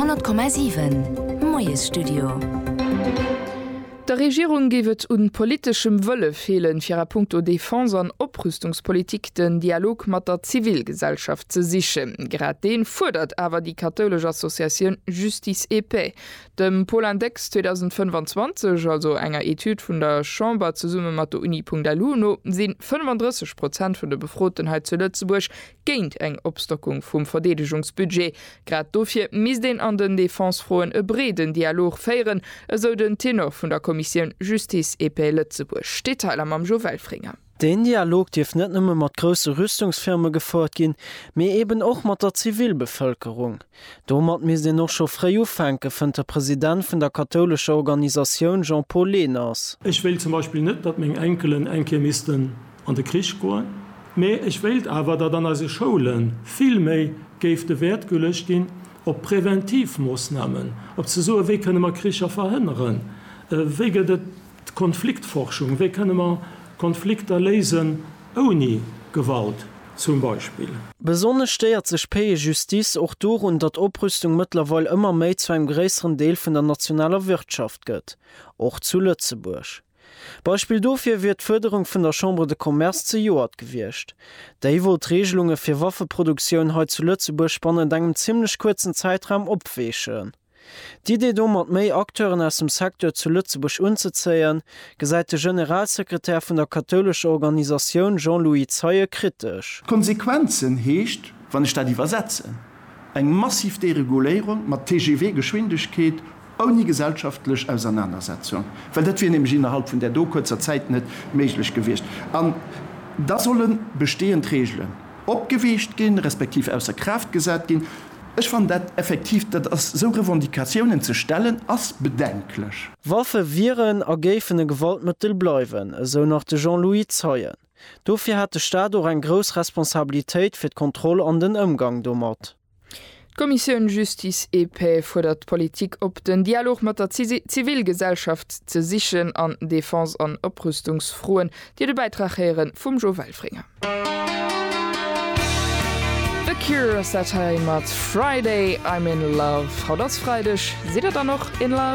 100,7 Moes Studio. Der Regierung gewet un politischem Wëlle fehlen fir a Punkto Defense an Oprüstungspolitik den Dialog mat der Zivilgesellschaft ze sichen. Grad den fordert awer die katholische Association Justice et Paix. Dem Polandex 2025, also enger Etude vun der Chambre ze summe mat der Uni.lu, sinn 35% vun der Befrotenheit zu Lützeburg géint eng Obstockung vum Verdedigungsbudget. Grad dofir mis den an den Defensefroen e breden Dialog féieren, eso den Tenor vun der Kommission Justice et Paix Lützeburg. Detail am Joël Fringer. Den Dialog dief net nëmme mat grosse Rüstungsfirme gefordert gin, mé eben och mat der Zivilbevölkerung. Do mat mis den noch scho Freiufenke vun der Präsident vun der katholische Organisation Jean-Paul Lenas. Ich will zum Beispiel net, dat még Enkelen Enkemisten an de Krich goen, méi ich will awer dat an as se Scholen viel méi géif de Wert gelecht gin op Präventivmaßnahmen, op ze so wie kënne man Kricher verhinderen, wege de Konfliktforschung, wie kënne man Konflikte lesen ohne Gewalt zum Beispiel. Besonders steiert sich Paix Justice auch durch und dat Oprüstung mittlerweile immer mehr zu einem größeren Teil von der nationalen Wirtschaft geht, auch zu Lützeburg. Beispiel dafür wird Förderung von der Chambre de Commerce zu Joat gewährt. Die will die Regelungen für Waffenproduktion heute zu Lützeburg spannend in einem ziemlich kurzen Zeitraum abwäschen. Die Idee mat méi Akteuren aus dem Sektor zu Lützeburg unzuzeieren, gesäit der Generalsekretär vun der katholische Organisation Jean-Louis Zeyer kritisch. Konsequenzen heescht, wann ich dat übersetze. Eg massiv Deregulierung mat TGW-Geschwindigkeit ohne gesellschaftlich Auseinandersetzung. Weil dat wir nämlich innerhalb von der kurzer Zeit net méiglich gewicht. Da sollen bestehend Regeln opgewicht gehen, respektiv außer Kraft gesetzt gehen. Ich fand dat effektiv, dat as so Revendikationen zu stellen as bedenklich. Waffe Viren ergefene Gewaltmittel bleiwen, so nach de Jean-Louis Zeyer. Dofir hat de Staat auch ein groß Responsabilität fir d'Kontrolle an den Umgang domat. Kommission Justice et Paix fordert Politik op den Dialog mat der Zivilgesellschaft ze sichen an Defense an Oprüstungsfroen, die de Beitrag heren vum Joël Fringer. Cure Satire mat Friday I'm in love. Frau das Freidech, seht ihr da noch in love?